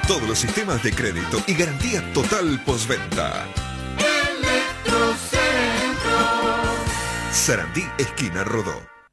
todos los sistemas de crédito y garantía total postventa. Sarandí, esquina Rodó.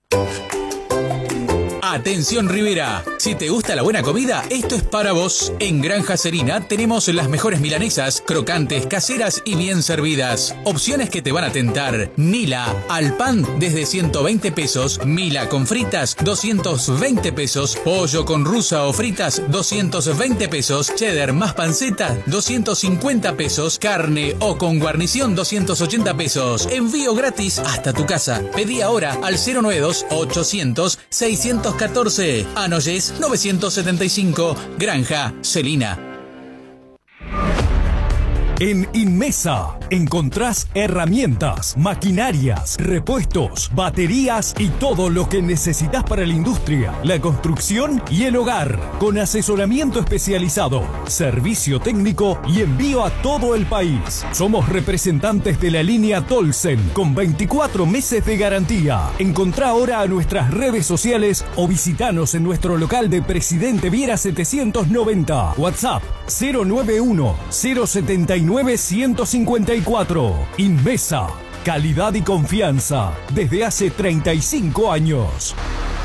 Atención Rivera, si te gusta la buena comida, esto es para vos. En Granja Serina tenemos las mejores milanesas, crocantes, caseras y bien servidas. Opciones que te van a tentar. Mila al pan desde 120 pesos, Mila con fritas 220 pesos, pollo con rusa o fritas 220 pesos, cheddar más panceta 250 pesos, carne o con guarnición 280 pesos. Envío gratis hasta tu casa. Pedí ahora al 092 800 614. Anoyes 975, Granja Celina. En Inmesa encontrás herramientas, maquinarias, repuestos, baterías y todo lo que necesitas para la industria, la construcción y el hogar, con asesoramiento especializado, servicio técnico y envío a todo el país. Somos representantes de la línea Tolsen con 24 meses de garantía. Encontrá ahora a nuestras redes sociales o visitanos en nuestro local de Presidente Viera 790. WhatsApp 091 079 154. Inmesa, calidad y confianza desde hace 35 años.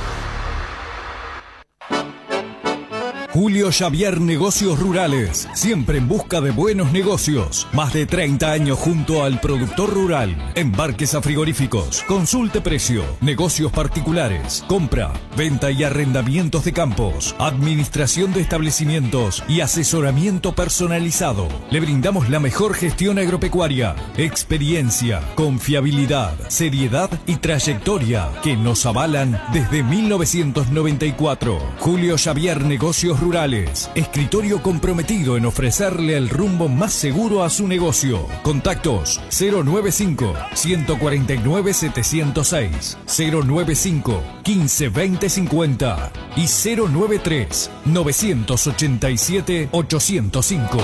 Julio Xavier Negocios Rurales, siempre en busca de buenos negocios. Más de 30 años junto al productor rural. Embarques a frigoríficos, consulte precio, negocios particulares, compra, venta y arrendamientos de campos, administración de establecimientos y asesoramiento personalizado. Le brindamos la mejor gestión agropecuaria, experiencia, confiabilidad, seriedad y trayectoria que nos avalan desde 1994. Julio Xavier Negocios Rurales, escritorio comprometido en ofrecerle el rumbo más seguro a su negocio. Contactos 095 149 706, 095 15 20 50 y 093 987 805.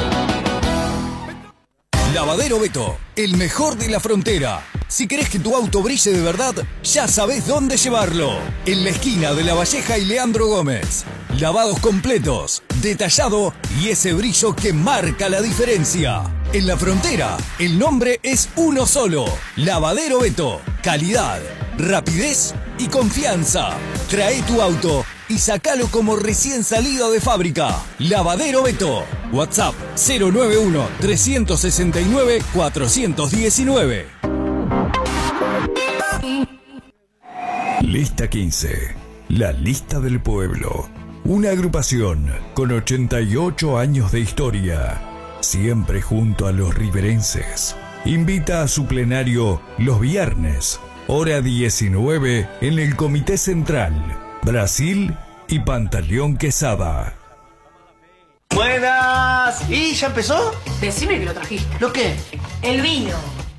Lavadero Beto, el mejor de la frontera. Si querés que tu auto brille de verdad, ya sabés dónde llevarlo. En la esquina de La Valleja y Leandro Gómez. Lavados completos, detallado y ese brillo que marca la diferencia. En la frontera, el nombre es uno solo. Lavadero Beto. Calidad, rapidez y confianza. Trae tu auto y sacalo como recién salido de fábrica. Lavadero Beto. WhatsApp 091 369 419. Lista 15. La lista del pueblo. Una agrupación con 88 años de historia. Siempre junto a los riverenses. Invita a su plenario los viernes, hora 19, en el Comité Central. Brasil y Pantaleón Quesada. Buenas. ¿Y ya empezó? Decime que lo trajiste. ¿Lo qué? El vino.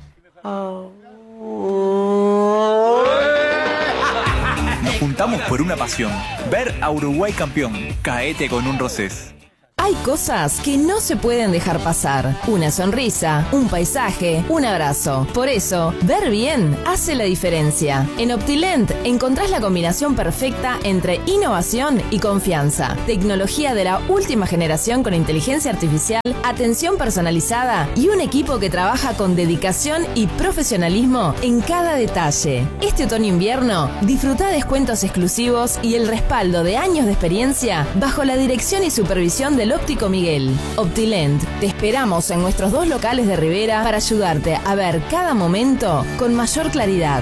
Nos juntamos por una pasión. Ver a Uruguay campeón. Caete con un rosés. Hay cosas que no se pueden dejar pasar. Una sonrisa, un paisaje, un abrazo. Por eso, ver bien hace la diferencia. En Optilent encontrás la combinación perfecta entre innovación y confianza. Tecnología de la última generación con inteligencia artificial, atención personalizada y un equipo que trabaja con dedicación y profesionalismo en cada detalle. Este otoño-invierno, disfruta descuentos exclusivos y el respaldo de años de experiencia bajo la dirección y supervisión del Óptico Miguel. Optilent, te esperamos en nuestros 2 locales de Rivera para ayudarte a ver cada momento con mayor claridad.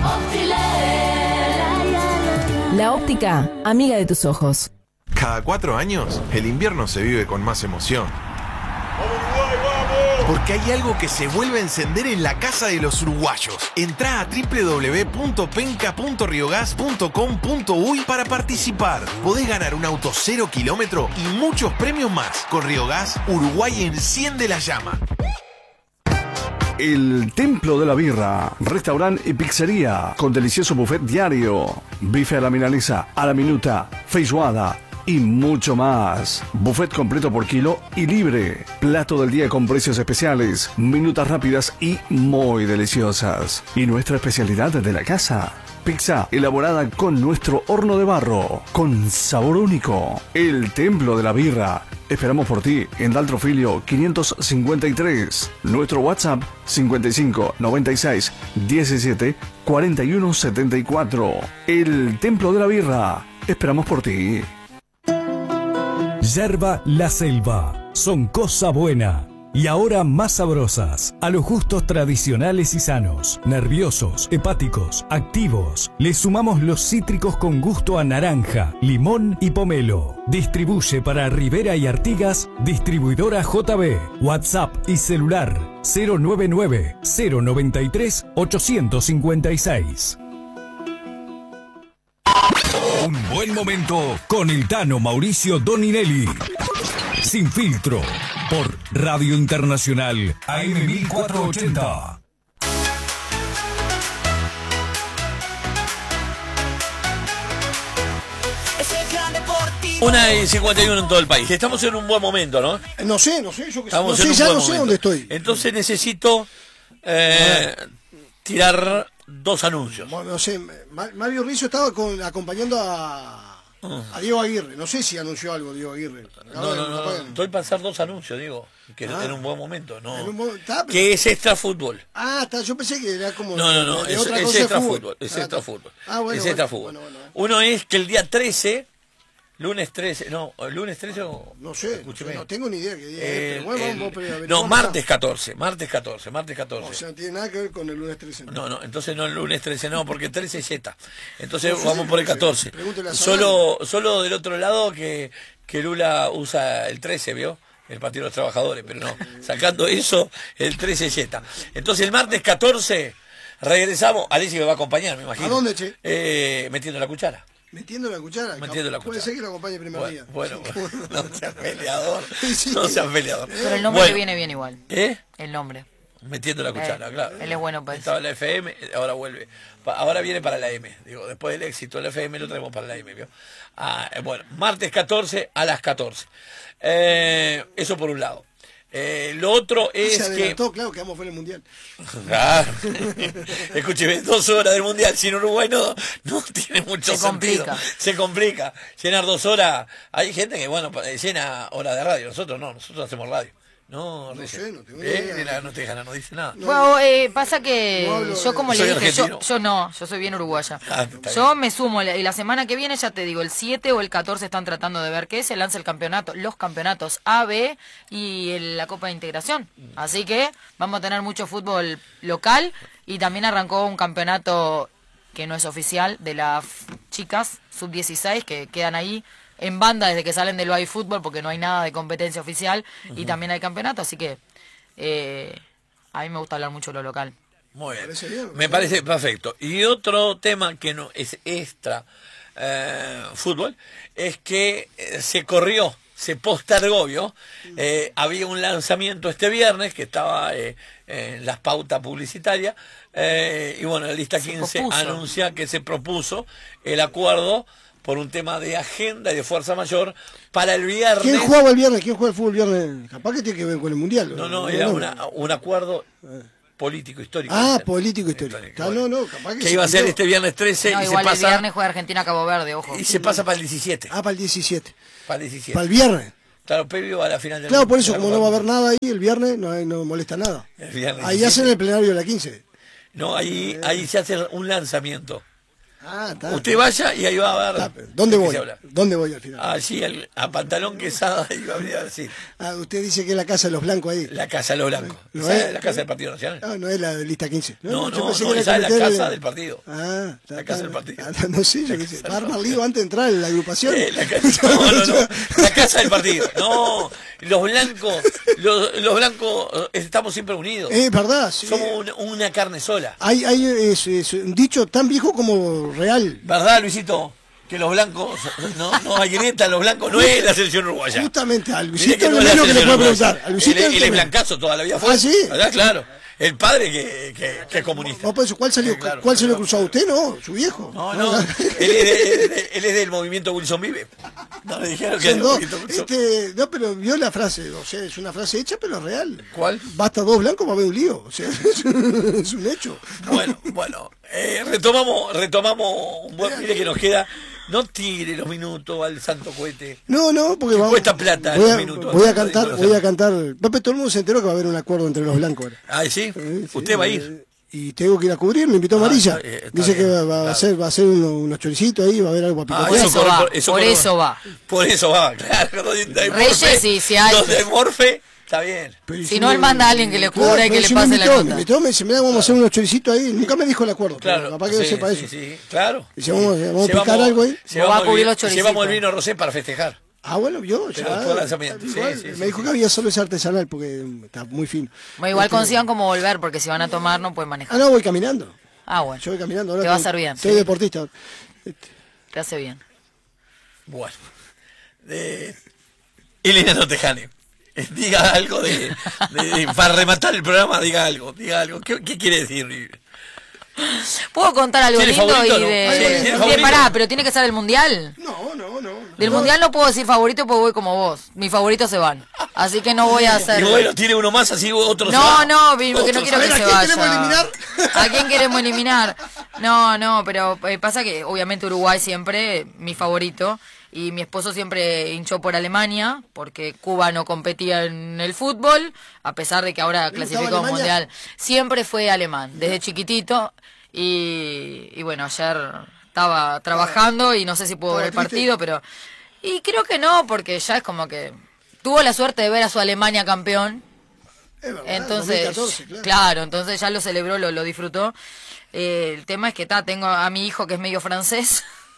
La óptica, amiga de tus ojos. Cada 4 años, el invierno se vive con más emoción. Porque hay algo que se vuelve a encender en la casa de los uruguayos. Entrá a www.penca.riogas.com.uy para participar. Podés ganar un auto 0 kilómetro y muchos premios más. Con Riogas, Uruguay enciende la llama. El Templo de la Birra, restaurante y pizzería, con delicioso buffet diario, bife a la milanesa, a la minuta, feijoada y mucho más. Buffet completo por kilo y libre. Plato del día con precios especiales, minutas rápidas y muy deliciosas. Y nuestra especialidad de la casa, pizza elaborada con nuestro horno de barro, con sabor único. El Templo de la Birra, Esperamos por ti en Daltrofilio 553. Nuestro WhatsApp 55 96 17 41 74. El Templo de la Birra. Esperamos por ti. Yerba La Selva. Son cosa buena. Y ahora más sabrosas, a los gustos tradicionales y sanos, nerviosos, hepáticos, activos. Le sumamos los cítricos con gusto a naranja, limón y pomelo. Distribuye para Rivera y Artigas, distribuidora JB. WhatsApp y celular 099-093-856. Un buen momento con el Tano Mauricio Doninelli. Sin filtro, por Radio Internacional AM 1480. Una y 51 en todo el país. Estamos en un buen momento, ¿no? No sé, yo que Estamos no sé, ya no sé dónde estoy. Entonces necesito tirar dos anuncios. Bueno, no sé, Mario Rizzo estaba acompañando a Diego Aguirre. No sé si anunció algo Diego Aguirre. No. Estoy para hacer dos anuncios, digo. Que en un buen momento, ¿no? Pero... Que es extra fútbol. Yo pensé que era como... No, es extra fútbol. Es extra fútbol. Es extra fútbol. Uno es que el día 13... Lunes 13 o... No sé, escúcheme. No tengo ni idea qué día es. Martes 14. O sea, no tiene nada que ver con el lunes 13. No, entonces no el lunes 13 no, porque el 13 es Z. Entonces vamos por el 14. Pregúntele a Solo del otro lado que Lula usa el 13, ¿vio? El Partido de los Trabajadores, pero no. Sacando eso, el 13 es Z. Entonces el martes 14 regresamos. Alicia me va a acompañar, me imagino. ¿A dónde, che? Metiendo la cuchara. ¿Metiendo la cuchara? Puede ser que lo acompañe el primer día. Bueno, no seas peleador. No seas peleador. Pero el nombre le viene bien igual. ¿Eh? El nombre. Metiendo la cuchara, claro. Él es bueno para eso. Estaba en la FM, ahora vuelve. Ahora viene para la M. Digo, después del éxito de la FM lo traemos para la M, ¿vio? Bueno, martes 14 a las 14. Eso por un lado. Lo otro es claro que vamos a ver el Mundial. Claro. Escúcheme, 2 horas del Mundial sin Uruguay no tiene mucho sentido. Se complica. Llenar 2 horas. Hay gente que, llena horas de radio. Nosotros no, nosotros hacemos radio. No sé, no tengo idea. No te dejan, no dice nada. Bueno, pasa que yo como le dije, yo soy bien uruguaya. Yo me sumo y la semana que viene ya te digo, el 7 o el 14 están tratando de ver qué se lanza el campeonato, los campeonatos A, B y la Copa de Integración. Así que vamos a tener mucho fútbol local y también arrancó un campeonato que no es oficial de las chicas sub-16 que quedan ahí en banda desde que salen del baby fútbol porque no hay nada de competencia oficial y también hay campeonato, así que a mí me gusta hablar mucho de lo local. Muy bien, me parece perfecto. Y otro tema que no es extra fútbol es que se postergó, ¿vio? Había un lanzamiento este viernes que estaba en las pautas publicitarias y bueno, la lista 15 anuncia que se propuso el acuerdo por un tema de agenda y de fuerza mayor para el viernes. ¿Quién jugaba el viernes? ¿Quién juega el fútbol el viernes? Capaz que tiene que ver con el Mundial. No, era un acuerdo político histórico. Político histórico. Capaz que iba a ser este viernes 13 y igual se pasa... el viernes juega Argentina-Cabo Verde, ojo. Y se pasa para el 17. Para el 17. Para el 17. Para el viernes. Claro, previo a la final del Claro, por eso, como no va a haber nada ahí, el viernes no molesta nada. Ahí hacen el plenario de la 15. No, ahí se hace un lanzamiento. Está. Usted vaya y ahí va a ver. ¿Dónde voy? ¿Dónde voy al final? Allí, a Pantalón Quesada, iba a venir a decir. Usted dice que es la Casa de los Blancos ahí. La Casa de los Blancos. ¿Esa es la Casa del Partido Nacional? No es la de lista 15. No, esa es la Casa del Partido. La Casa del Partido. No sé, yo qué sé. ¿Va a armar lío antes de entrar en la agrupación? No. La Casa del Partido. No, los blancos estamos siempre unidos. Es verdad. Sí. Somos una carne sola. Hay un dicho tan viejo como real. ¿Verdad, Luisito? Que los blancos, no hay grieta, los blancos no es la selección uruguaya. Justamente, a Luisito no es lo que le puedo preguntar. Él es blancazo toda la vida fue. ¿Sí? ¿Verdad? Claro. El padre que es comunista. No, por eso, ¿cuál salió cruzado usted? No, su viejo. No. Él es del movimiento Wilson Vive. No le dijeron que no, pero vio la frase, o sea, es una frase hecha, pero real. ¿Cuál? Basta 2 blancos para haber un lío, o sea, es un hecho. Bueno, retomamos un buen, mire que nos queda No tire los minutos al santo cohete. No, porque cuesta plata voy los minutos. Voy a cantar. Pepe, todo el mundo se enteró que va a haber un acuerdo entre los blancos ahora. Ah, ¿sí? ¿Usted va a ir? Y tengo que ir a cubrir, me invitó Marilla. Dice que va a hacer unos choricitos ahí, va a haber algo para picar. Por eso va. Por eso va, claro. Reyes, sí, si hay. Los de Morfe, está bien. Pero si no, él manda a alguien que le cubra y que le pase la nota. Me invitó, me dice, vamos a hacer unos choricitos ahí. Nunca me dijo el acuerdo. Claro. Capaz que sepa eso. Sí, claro. Dice, vamos a picar algo ahí. Va a cubrir los choricitos. Llevamos el vino rosé para festejar. Ah, bueno, yo ya. Me dijo que había solo ese artesanal porque está muy fino. Bueno, igual consigan cómo volver porque si van a tomar no pueden manejar. Ah, no, voy caminando. Ah, bueno. Yo voy caminando. Ahora te va a hacer bien. Soy deportista. Te hace bien. Bueno. Elena Notejani. Diga algo para rematar el programa, diga algo. ¿Qué quiere decir? ¿Puedo contar algo lindo favorito, y pará, pero tiene que ser del mundial? No. Del mundial no puedo decir favorito porque voy como vos. Mis favoritos se van. Así que no voy a hacer. Y bueno, tiene uno más, así otro se va. No, porque no quiero que se vaya. ¿A quién queremos eliminar? No, pero pasa que obviamente Uruguay siempre mi favorito. Y mi esposo siempre hinchó por Alemania, porque Cuba no competía en el fútbol, a pesar de que ahora clasificó al mundial. Siempre fue alemán, desde chiquitito. Y bueno, ayer estaba trabajando y no sé si pudo ver el partido, pero... Y creo que no, porque ya es como que tuvo la suerte de ver a su Alemania campeón. Es verdad, entonces, 2014, claro, entonces ya lo celebró, lo disfrutó. El tema es que tengo a mi hijo que es medio francés.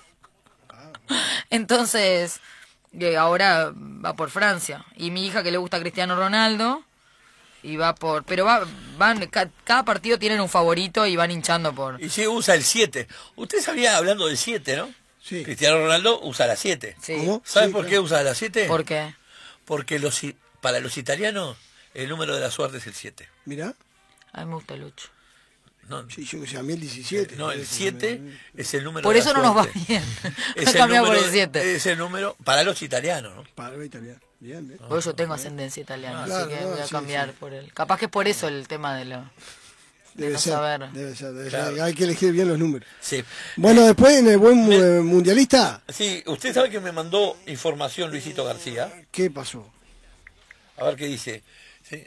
Entonces, ahora va por Francia. Y mi hija que le gusta a Cristiano Ronaldo. Y va por... Pero cada partido tienen un favorito y van hinchando por... Y sí, usa el 7. Usted sabía hablando del 7, ¿no? Sí. Cristiano Ronaldo usa la 7. Sí. ¿Cómo? ¿Sabe por qué usa la 7? ¿Por qué? Porque para los italianos el número de la suerte es el 7. Mirá. A mí me gusta el 8. No, sí, yo que sé, a mí el 17. No, el 7 es el número por de eso la no suerte. nos va bien. Es el número, por el 7. Es el número para los italianos, ¿no? Para los italianos. Bien. Porque yo tengo ascendencia italiana, claro, así que voy a cambiar por él. Capaz que es por eso el tema de lo... Debe ser. Claro. Hay que elegir bien los números. Sí. Bueno, después en el buen mundialista. Sí, usted sabe que me mandó información Luisito García. ¿Qué pasó? A ver qué dice. Sí.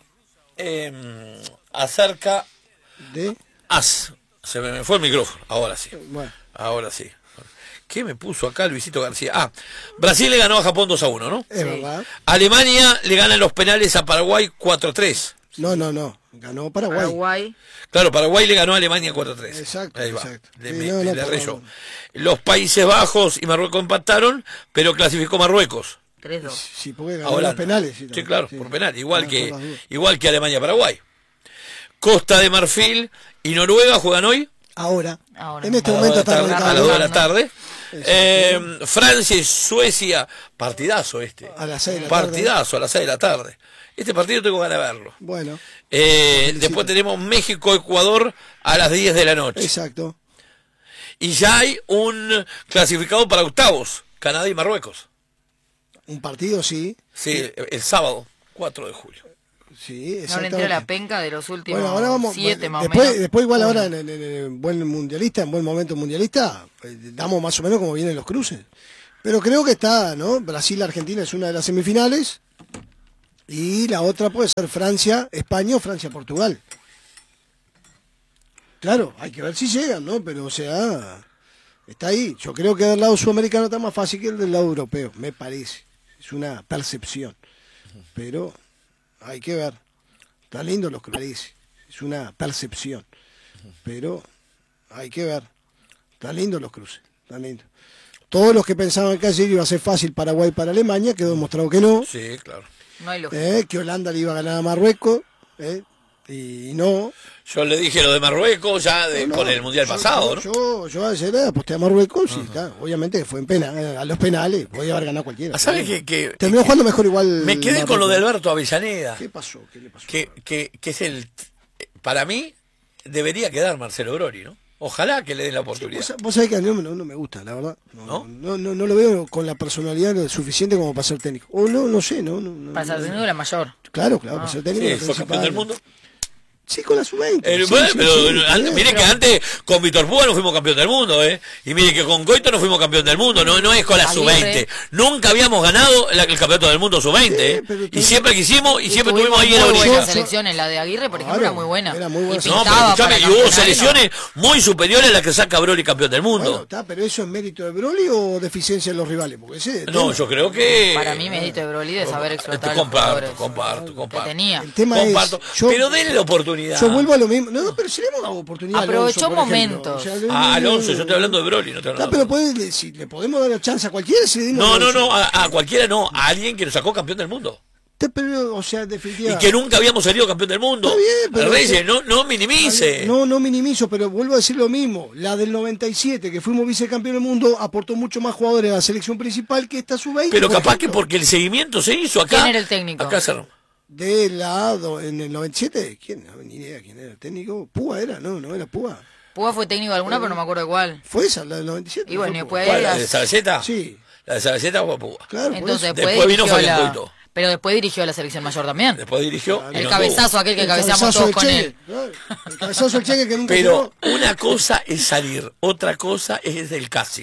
Acerca de... Se me fue el micrófono, ahora sí. Bueno. Ahora sí. ¿Qué me puso acá Luisito García? Brasil le ganó a Japón 2-1, ¿no? Es verdad. Alemania le gana en los penales a Paraguay 4-3. No. Ganó Paraguay. Claro, Paraguay le ganó a Alemania 4-3. Exacto. Ahí va. Exacto. Le reyó. Los Países Bajos y Marruecos empataron, pero clasificó Marruecos. 3-2. Sí, porque ganó los penales. Sí, claro, por penal. Igual que Alemania-Paraguay. Costa de Marfil y Noruega juegan hoy. Ahora. En este momento está a las 2 de la tarde. Francia y Suecia, partidazo este. A las 6 de la partidazo a las 6 de la tarde. Este partido tengo ganas de verlo. Bueno. Después tenemos México-Ecuador a las 10 de la noche. Exacto. Y ya hay un clasificado para octavos, Canadá y Marruecos. Un partido, sí. Sí, el sábado, 4 de julio. Sí, exactamente. No le entré la penca de los últimos 7 más o menos. Después igual ahora en el buen mundialista, en buen momento mundialista, damos más o menos como vienen los cruces. Pero creo que está, ¿no? Brasil-Argentina es una de las semifinales. Y la otra puede ser Francia-España o Francia-Portugal. Claro, hay que ver si llegan, ¿no? Pero o sea, está ahí. Yo creo que del lado sudamericano está más fácil que el del lado europeo, me parece. Es una percepción. Pero... hay que ver. Está lindo los cruces. Es una percepción. Pero hay que ver. Está lindo los cruces. Está lindo. Todos los que pensaban que ayer iba a ser fácil Paraguay para Alemania, quedó demostrado que no. Sí, claro. No hay lógica. Que Holanda le iba a ganar a Marruecos. Y no. Yo le dije lo de Marruecos ya con el Mundial pasado, ¿no? Yo ayer aposté a Marruecos, sí, está. Obviamente que fue en a los penales, podía haber ganado cualquiera. ¿Sabes que terminó jugando mejor igual? Me quedé Marruecos. con lo de Alberto Avellaneda. ¿Qué pasó? ¿Qué le pasó? Que es para mí debería quedar Marcelo Brori, ¿no? Ojalá que le den la oportunidad. Sí, vos sabés que a mí no me gusta, la verdad. No lo veo con la personalidad suficiente como para ser técnico. O no sé, no. Para ser técnico era mayor. Claro, para ser técnico. Sí, fue campeón del mundo. Sí, con la sub-20. Mire que antes con Víctor Púa no fuimos campeón del mundo, y mire que con Coito no fuimos campeón del mundo, no es con la sub-20. Nunca habíamos ganado el campeonato del mundo sub-20, y siempre quisimos y siempre tuvimos ahí en la orilla. Las selecciones, la de Aguirre, por ejemplo, era muy buena. Era muy buena. Y hubo selecciones muy superiores a las que saca Broly campeón del mundo. Bueno, está, pero ¿eso es mérito de Broly o deficiencia de los rivales? Porque yo creo que... Para mí mérito de Broly de saber explotar comparto. Que tenía. El tema pero denle la oportunidad. Yo vuelvo a lo mismo. No, pero si le hemos dado oportunidad. Aprovechó momentos. Alonso, yo estoy hablando de Broly, no estoy hablando pero si le podemos dar la chance a cualquiera, a cualquiera no, a alguien que nos sacó campeón del mundo. Pero, definitivamente. Y que nunca habíamos salido campeón del mundo. Está bien, pero Reyes, no minimice. No minimizo, pero vuelvo a decir lo mismo. La del 97, que fuimos vicecampeón del mundo, aportó mucho más jugadores a la selección principal que esta sub-20. Pero capaz que porque el seguimiento se hizo acá. ¿Quién era el técnico? Acá cerró. En el 97, ¿quién? No, ni idea quién era el técnico. Púa era, no era Púa. Púa fue técnico de alguna, pero no me acuerdo de cuál. ¿Fue esa, la del 97? Y bueno, después... ¿La de Sabaleta? Sí. La de Sabaleta fue Púa. Claro, entonces después vino Fabián Coito. Pero después dirigió a la selección mayor también. Después dirigió... El cabezazo, aquel que cabeceamos todos con él. Claro. El cabezazo del Cheque que nunca Pero una cosa es salir, otra cosa es del casi.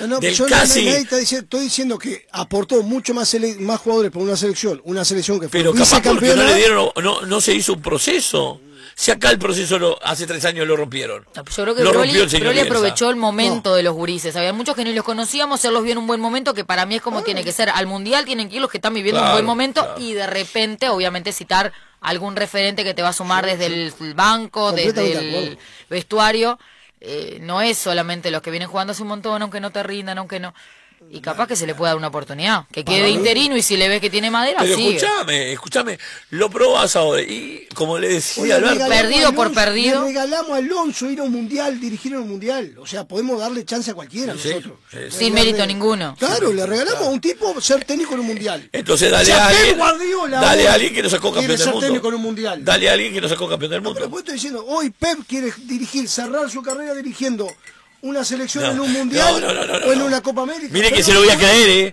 Estoy diciendo que aportó mucho más jugadores por una selección que fue pero capaz porque no se hizo un proceso. Si acá el proceso hace 3 años lo rompieron. Yo creo que Broly aprovechó el momento de los gurises. Había muchos que ni los conocíamos, él los vio en un buen momento, que para mí es como tiene que ser. Al Mundial tienen que ir los que están viviendo un buen momento y de repente, obviamente, citar algún referente que te va a sumar desde el banco, desde el vestuario. No es solamente los que vienen jugando hace un montón, aunque no te rindan, aunque no... Y capaz que se le puede dar una oportunidad, que quede interino, y si le ves que tiene madera, pero sigue. Escúchame, lo probás ahora, y como le decía Alberto, perdido por perdido. Le regalamos a Alonso ir a un mundial, dirigir a un mundial, o sea, podemos darle chance a cualquiera nosotros. Sin mérito ninguno. Claro, le regalamos a un tipo ser técnico en un mundial. Entonces dale a alguien que nos sacó campeón del mundo. Técnico en un mundial. Dale a alguien que nos sacó campeón del mundo. Pero pues estoy diciendo, hoy Pep quiere cerrar su carrera dirigiendo una selección en un mundial o en una Copa América. Mire que se lo voy a creer,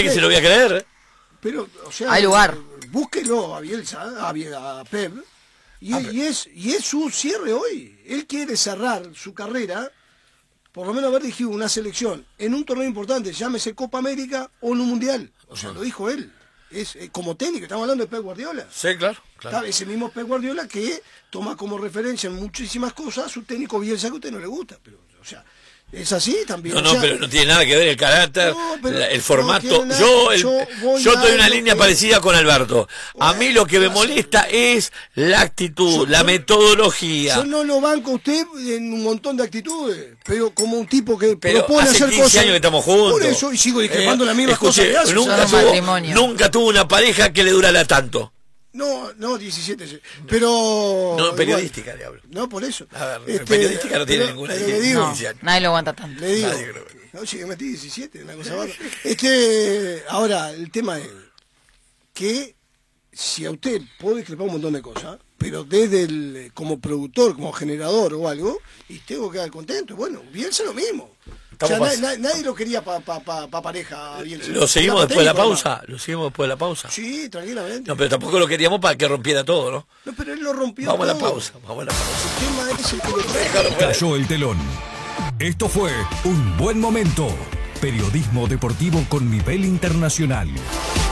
Pero, o sea, hay lugar. Búsquelo a Bielsa, a Pep, y es su cierre hoy. Él quiere cerrar su carrera, por lo menos haber dirigido una selección en un torneo importante, llámese Copa América o en un mundial. O sea, lo dijo él. Es como técnico, estamos hablando de Pep Guardiola. Sí, claro. Ese mismo Pep Guardiola que toma como referencia en muchísimas cosas a su técnico Bielsa, que a usted no le gusta, pero, o sea, es así también. Pero no tiene nada que ver el carácter, el formato. Yo estoy en una línea parecida con Alberto. A mí lo que me molesta es la actitud, la metodología. Yo no lo banco a usted en un montón de actitudes, pero como un tipo que propone hacer cosas. Hace 15 años que estamos juntos. Por eso, y sigo discrepando las mismas cosas que hace. Nunca tuvo una pareja que le durara tanto. No, 17, pero... No, periodística, le hablo. No, por eso. A ver, periodística no tiene ninguna diferencia. Nadie lo aguanta tanto. Le digo, si yo metí 17, una cosa barra. Ahora, el tema es que si a usted puede discrepar un montón de cosas, pero desde como productor, como generador o algo, y tengo que quedar contento, bueno, Bielsa lo mismo. O sea, nadie lo quería para pareja. Bielsa. ¿Lo seguimos después de la pausa? Sí, tranquilamente. No, pero tampoco lo queríamos para que rompiera todo, ¿no? No, pero él lo rompió Vamos todo. A la pausa. El tema es el que lo trae. Cayó el telón. Esto fue Un Buen Momento. Periodismo deportivo con nivel internacional.